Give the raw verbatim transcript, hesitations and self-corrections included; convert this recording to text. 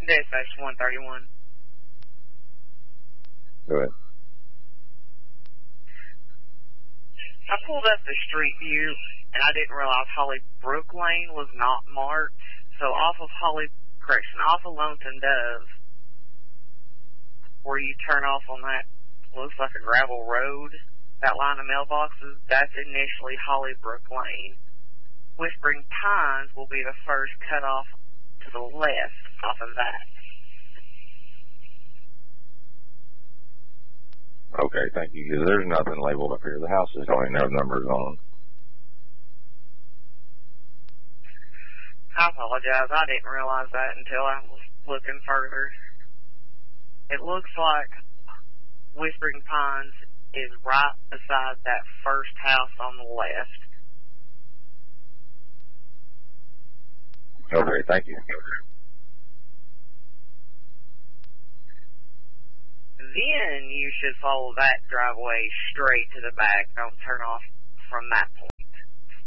Dispatch one thirty-one. Go ahead. I pulled up the street view, and I didn't realize Hollybrook Lane was not marked. So off of Holly, correction, off of Lonesome Dove, where you turn off on that, looks like a gravel road, that line of mailboxes, that's initially Hollybrook Lane. Whispering Pines will be the first cut off to the left off of that. Okay, thank you. Because there's nothing labeled up here. The houses don't even have numbers on them. I apologize. I didn't realize that until I was looking further. It looks like Whispering Pines is right beside that first house on the left. Okay, thank you. Then you should follow that driveway straight to the back. Don't turn off from that point.